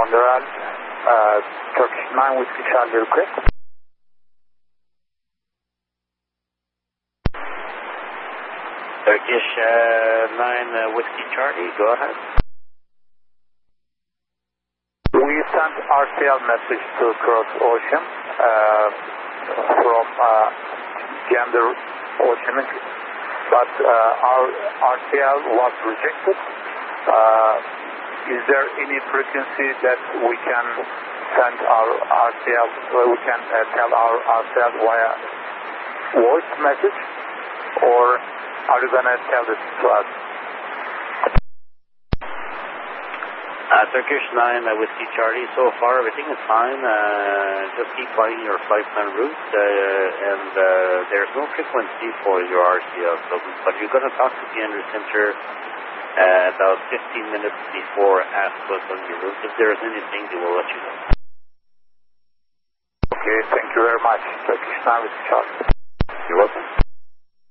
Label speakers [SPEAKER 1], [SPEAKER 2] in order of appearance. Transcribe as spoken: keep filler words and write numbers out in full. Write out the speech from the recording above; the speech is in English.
[SPEAKER 1] Monreal, uh, Turkish nine Whiskey Charlie request.
[SPEAKER 2] Turkish uh, nine uh, Whiskey Charlie, go ahead.
[SPEAKER 1] We sent R T L message to Cross Ocean uh, from uh, Gander Ocean, but uh, our R T L was rejected. Uh, is there any frequency that we can send our R T L, uh, we can uh, tell our R T L via voice message, or are you going to tell this to us?
[SPEAKER 2] Uh, Turkish nine uh, Whiskey Charlie, so far everything is fine. Uh, just keep flying your flight plan route, uh, and uh, there's no frequency for your R T L. So, but you're going to talk to the Gander Center uh, about fifteen minutes before ask us on your route. If there is anything, they will let you know.
[SPEAKER 1] Okay, thank you very much. Turkish nine Whiskey Charlie.
[SPEAKER 2] You're welcome.